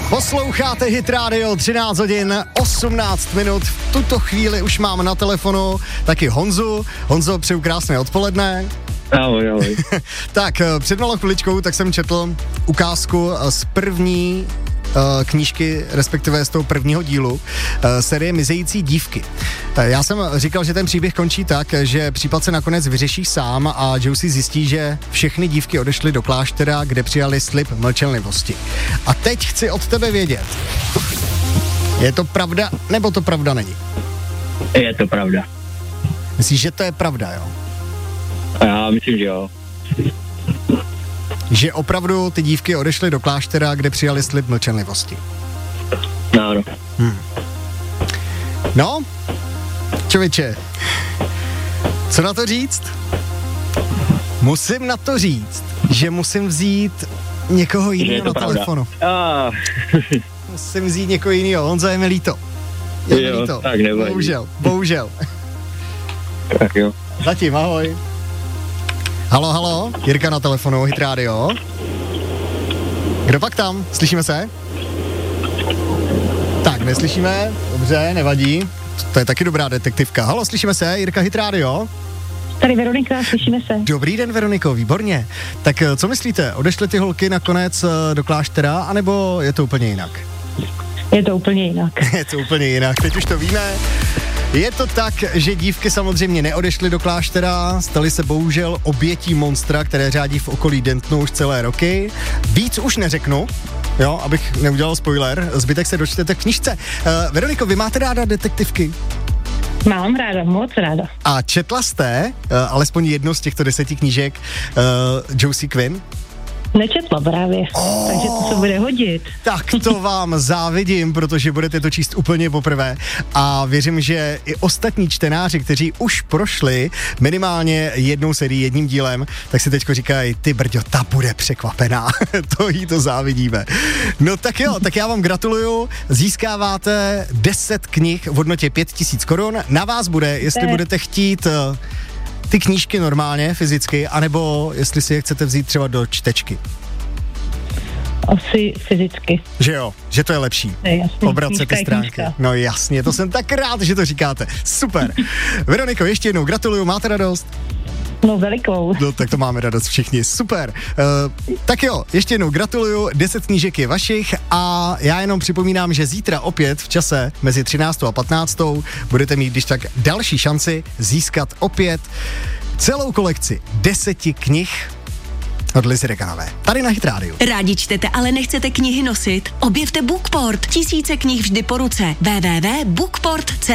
Posloucháte Hit Radio, 13 hodin, 18 minut. V tuto chvíli už mám na telefonu taky Honzu. Honzo, přeju krásné odpoledne. Ahoj. Tak, před malou chviličkou tak jsem četl ukázku z první knížky, respektive z toho prvního dílu série Mizející dívky. Já jsem říkal, že ten příběh končí tak, že případ se nakonec vyřeší sám a Josie zjistí, že všechny dívky odešly do kláštera, kde přijali slib mlčenlivosti. A teď chci od tebe vědět, je to pravda, nebo to pravda není? Je to pravda. Myslíš, že to je pravda, jo? Já myslím, že jo. Že opravdu ty dívky odešly do kláštera, kde přijali slib mlčenlivosti. Ano. No, člověče, co na to říct? Musím na to říct, že musím vzít někoho jiného na telefonu. Musím vzít někoho jiného. Honzo, je mi líto. Tak nevadí. Bohužel. Tak jo. Zatím, ahoj. Halo, Jirka na telefonu, Hit Radio. Kdo pak tam? Slyšíme se? Tak, neslyšíme? Dobře, nevadí. To je taky dobrá detektivka. Halo, slyšíme se? Jirka, Hit Radio. Tady Veronika, slyšíme se. Dobrý den, Veroniko, výborně. Tak co myslíte, odešly ty holky nakonec do kláštera, anebo je to úplně jinak? Je to úplně jinak. Je to úplně jinak, teď už to víme. Je to tak, že dívky samozřejmě neodešly do kláštera, staly se bohužel obětí monstra, které řádí v okolí Dentonu už celé roky. Víc už neřeknu, jo, abych neudělal spoiler, zbytek se dočtete v knížce. Veroniko, vy máte ráda detektivky? Mám ráda, moc ráda. A četla jste alespoň jednu z těchto 10 knížek Josie Quinn? Nečetla právě, takže to se bude hodit. Tak to vám závidím, protože budete to číst úplně poprvé a věřím, že i ostatní čtenáři, kteří už prošli minimálně jednou sérií, jedním dílem, tak si teďko říkají, ty brďo, ta bude překvapená, to jí to závidíme. No tak jo, tak já vám gratuluju, získáváte 10 knih v hodnotě 5000 korun, na vás bude, jestli budete chtít ty knížky normálně, fyzicky, anebo jestli si je chcete vzít třeba do čtečky. Asi fyzicky. Že jo, že to je lepší. Obracet ty stránky. Knížka. No jasně, to jsem tak rád, že to říkáte. Super. Veroniko, ještě jednou gratuluju, máte radost? No velikou. No tak to máme radost všichni, super. Tak jo, ještě jednou gratuluju, 10 knížek je vašich a já jenom připomínám, že zítra opět v čase mezi 13. a 15. budete mít když tak další šanci získat opět celou kolekci 10 knih od Lizy Reganové. Tady na Hit Radio. Rádi čtete, ale nechcete knihy nosit? Objevte Bookport. Tisíce knih vždy po ruce. www.bookport.cz